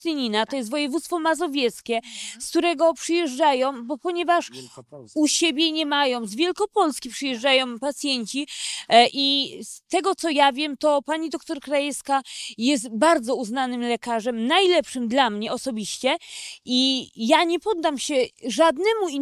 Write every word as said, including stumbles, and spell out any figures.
Tynina, to jest województwo mazowieckie, z którego przyjeżdżają, bo ponieważ u siebie nie mają, z Wielkopolski przyjeżdżają pacjenci e, i z tego co ja wiem, to pani doktor Krajewska jest bardzo uznanym lekarzem, najlepszym dla mnie osobiście i ja nie poddam się żadnemu innemu